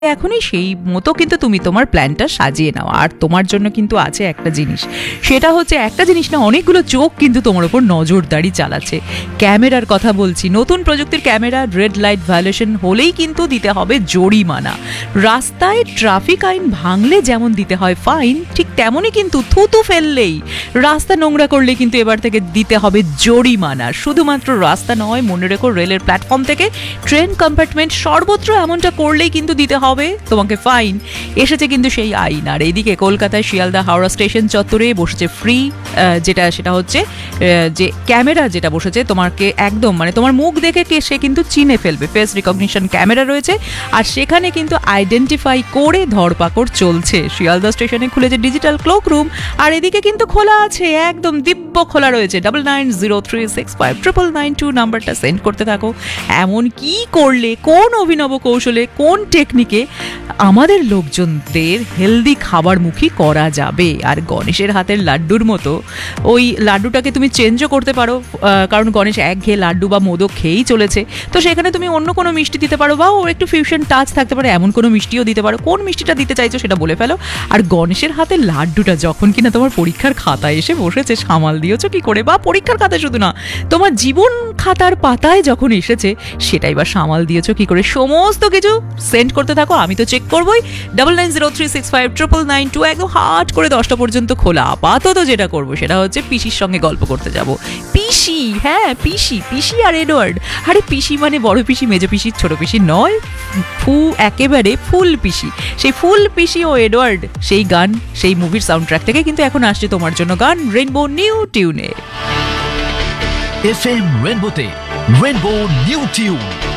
এখনই সেই মতো কিন্তু তুমি তোমার প্ল্যানটা সাজিয়ে নাও। আর তোমার জন্য কিন্তু আছে একটা জিনিস, সেটা হচ্ছে একটা জিনিস না, অনেকগুলো চোখ কিন্তু তোমার উপর নজরদারি চালাচ্ছে। ক্যামেরার কথা বলছি, নতুন প্রযুক্তির ক্যামেরা, রেড লাইট ভায়োলেশন হলেই কিন্তু দিতে হবে জরিমানা। রাস্তায় ট্রাফিক আইন ভাঙলে যেমন দিতে হয় ফাইন, ঠিক তেমনই কিন্তু থুতু ফেললেই, রাস্তা নোংরা করলে কিন্তু এবার থেকে দিতে হবে জরিমানা। শুধুমাত্র রাস্তা নয়, মনে রেখো রেলের প্ল্যাটফর্ম থেকে ট্রেন কম্পার্টমেন্ট সর্বত্র এমনটা করলেই কিন্তু দিতে হবে তোমাকে ফাইন। এসেছে কিন্তু সেই আইন। আর এইদিকে কলকাতায় শিয়ালদা হাওড়া স্টেশন চত্বরে বসেছে ফ্রি, সেটা হচ্ছে যে ক্যামেরা যেটা বসেছে, তোমাকে একদম মানে তোমার মুখ দেখে সে কিন্তু চিনে ফেলবে, ফেস রিকগনিশন ক্যামেরা রয়েছে। আর সেখানে কিন্তু আইডেন্টিফাই করে ধরপাকড় চলছে। শিয়ালদা স্টেশনে খুলেছে ডিজিটাল ক্লোক রুম, আর এদিকে কিন্তু খোলা আছে, একদম দিব্য খোলা রয়েছে 9903659992 নাম্বারটা সেন্ড করতে থাকো। এমন কি করলে, কোন অভিনব কৌশলে, কোন টেকনিকে আমাদের লোকজনদের হেলদি খাবারমুখী করা যাবে। আর গণেশের হাতের লাড্ডুর মতো ওই লাড্ডুটাকে তুমি চেঞ্জও করতে পারো, কারণ গণেশ একঘেয়ে লাড্ডু বা মোদক খেয়েই চলেছে। তো সেখানে তুমি অন্য কোনো মিষ্টি দিতে পারো, বা ওর একটু ফিউশন টাচ থাকতে পারে, এমন কোনো মিষ্টিও দিতে পারো। কোন মিষ্টিটা দিতে চাইছো সেটা বলে ফেলো। আর গণেশের হাতের লাড্ডুটা যখন কিনা তোমার পরীক্ষার খাতায় এসে বসেছে, সামাল দিয়েছো কি করে, বা পরীক্ষার খাতায় শুধু না, তোমার জীবন খাতার পাতায় যখন এসেছে, সেটাই বা সামাল দিয়েছো কি করে। সমস্ত কিছু সেন্ড করতে থাকো, আমি তো চেক করবোই। 9903659992 একদম হার্ট করে 10টা পর্যন্ত খোলা। আপাতত যেটা করবো সেটা হচ্ছে পিসির সঙ্গে গল্প করতে যাব। পিসি, হ্যাঁ পিসি, পিসি আর এডওয়ার্ড। আরে পিসি মানে বড় পিসি, মেজো পিসি, ছোট পিসি নয়, একেবারে ফুল পিসি। সেই ফুল পিসি ও এডওয়ার্ড, সেই গান, সেই মুভির সাউন্ড ট্র্যাক থেকে কিন্তু এখন আসছে তোমার জন্য গান rainbow new টিউনে। FM রেইনবোতে rainbow new tune.